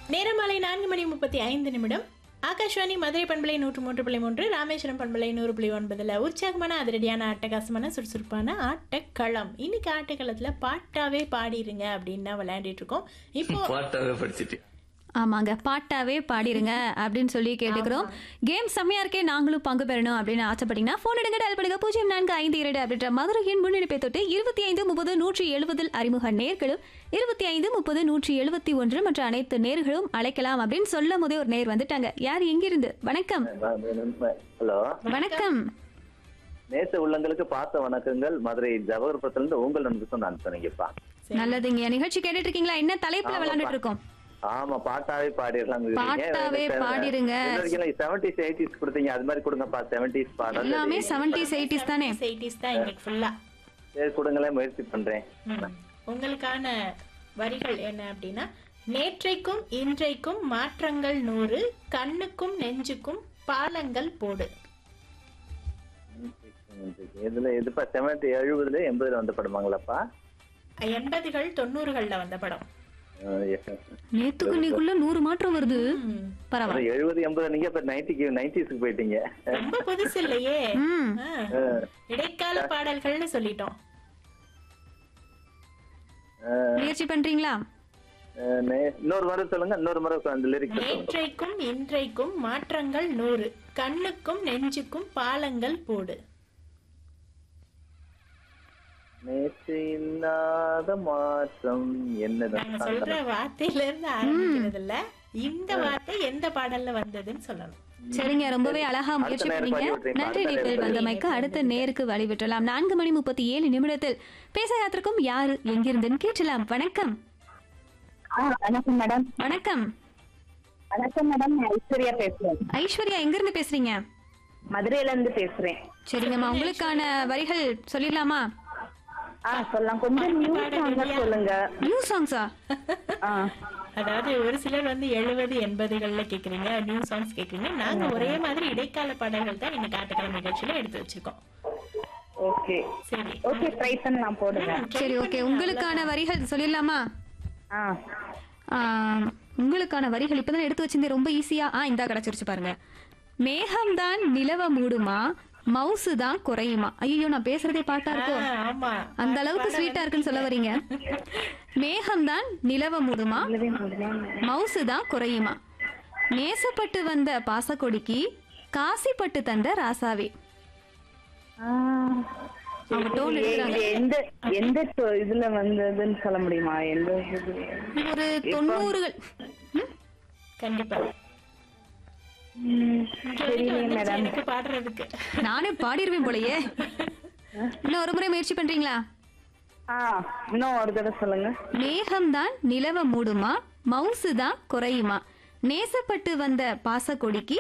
நேரம் மாலை 4:35 ஆகாஷ்வாணி மதுரை பண்பலை 103.3 ராமேஸ்வரம் பண்பலை 100.9 உற்சாகமான அதிரடியான அட்டகாசமான சுறுசுறுப்பான ஆட்டக்களம். இன்னைக்கு ஆட்டக்களத்துல பாட்டாவே பாடிருங்க அப்படின்னு தான் விளையாண்டுட்டு இருக்கோம். இப்போ பாட்டாவே படிச்சிட்டு ஆமாங்க, பாட்டாவே பாடிருங்க அப்படின்னு சொல்லி கேட்டுக்கிறோம். கேம் செம்மையா இருக்கே, நாங்களும் பங்கு பெறணும் அப்படின்னு ஆசைப்பட்டீங்கன்னா போன் எடுங்க, டயல் பண்ணுங்க 0452 அப்படின்ற மதுரையின் முன்னெடுப்பை தொட்டு 2530-170 அறிமுக நேர்களும் 2530-171 மற்ற அனைத்து நேர்களும் அழைக்கலாம் அப்படின்னு சொல்லும் போதே ஒரு நேர் வந்துட்டாங்க. யார் எங்கிருந்து? வணக்கம். ஹலோ, வணக்கம். நேச உள்ளங்களுக்கு பார்த்த வணக்கங்கள். மதுரை ஜவஹர்புரத்துல உங்கள் நண்பர் நான் சொன்னீங்கப்பா. நல்லதுங்க. நிகழ்ச்சி கேட்டுட்டு இருக்கீங்களா? என்ன தலைப்புல விளையாண்டுட்டு இருக்கோம்? ஆமா, பாட்டாவே பாடிடலாம். பாட்டாவே பாடிருங்க. 70s 80s கொடுத்தீங்க, அது மாதிரி கொடுங்கப்பா. 70s பாடல் எல்லாமே 70s 80s தானே? 80s தான் எங்களுக்கு ஃபுல்லா. சரி, கொடுங்களேன், முயற்சி பண்றேன். உங்களுக்கான வரிகள் என்ன அப்படின்னா, நேற்றைக்கும் இன்றைக்கும் மாற்றங்கள் 100, கண்ணுக்கும் நெஞ்சுக்கும் பாலங்கள் போடு. இதுல எதுப்பா 70 70 80 வந்த படமாங்களாப்பா? 80கள் 90கள்ல வந்த படம். நேத்துக்கு நீக்குள்ள 100 மாற்றம் வருது. பரவாயில்ல. 70 80 நீங்க இப்ப 90s போயிட்டீங்க. ரொம்ப புதுசு இல்லையே. ம். இடைக்கால பாடல்கள்னு சொல்லிட்டோம். முயற்சி பண்றீங்களா? இன்னொரு முறை சொல்லுங்க, இன்னொரு முறை அந்த லிரிக்ஸ் சொல்லுங்க. நேற்றைக்கும் இன்றைக்கும் மாற்றங்கள் 100, கண்ணுக்கும் நெஞ்சுக்கும் பாலங்கள் போடு. நேற்று இல்லாத மாற்றம் நாங்க சொல்ற வார்த்தையில இருந்து ஆரம்பிக்கிறது இல்ல, இந்த வார்த்தை எந்த பாடல்ல வந்ததுன்னு சொல்லணும். சரிங்க, ரொம்பவே அழகா முயற்சி பண்ணீங்க. நன்றி நீங்கள் வந்தமைக்கு. அடுத்த நேருக்கு வழிவிட்டலாம். 4:37 பேச யாத்திருக்கும் யாரு எங்கிருந்துன்னு கேட்டலாம். வணக்கம். வணக்கம் மேடம். வணக்கம். வணக்கம் மேடம், நான் ஐஸ்வர்யா பேசுறேன். ஐஸ்வர்யா எங்கிருந்து பேசுறீங்க? மதுரையில இருந்து பேசுறேன். சரிங்கம்மா, உங்களுக்கான வரிகள் சொல்லிடலாமா? சொல்லலாம். கொஞ்சம் நியூ சாங் சொல்லுங்க. நியூ சாங்ஸா? அதாவது ஒரு சிலர் வந்து 70 80கள்ல கேக்குறீங்க, நியூ சாங்ஸ் கேக்குறீங்க. நாங்க ஒரே மாதிரி இடைக்கால பாடல்கள் தான் இன்னைக்கு ஆட்டக்கால நிகழ்ச்சியில எடுத்து வச்சிருக்கோம். ஓகே சரி, ஓகே, ட்ரை பண்ணலாம், போடுங்க. சரி, ஓகே. உங்களுக்கான வரிகள் சொல்லிடலாமா? உங்களுக்கான வரிகள் இப்பதான் எடுத்து வச்சிருந்தேன், ரொம்ப ஈஸியா. இந்தா கிடைச்சிருச்சு பாருங்க. மேகம்தான் நிலவ மூடுமா, மவுசு தான் குறையுமா. ஐயோ, நான் பேசுறதே பாட்டா இருக்கும். ஆமா, அந்த அளவுக்கு ஸ்வீட்டா இருக்குன்னு சொல்ல வரீங்க. மேகம்தான் நிலவ மூடுமா, மவுசு தான் குறையுமா, நேசப்பட்டு வந்த பாசக்கொடிக்கு காசிப்பட்டு தந்த ராசாவே. அவங்க டோன் எடுக்கிறாங்க. எந்த இதுல வந்ததுன்னு சொல்ல முடியுமா? எந்த ஒரு 90கள். கண்டிப்பா எனக்கு பாடுறதுக்கு நானே பாடிருவேன் போலயே. இன்னும் ஒரு முறை முயற்சி பண்றீங்களா? இன்னும் ஒரு தடவை சொல்லுங்க. மேகம்தான் நிலவ மூடுமா, மவுசு தான் குறையுமா, நேசப்பட்டு வந்த பாசக்கொடிக்கு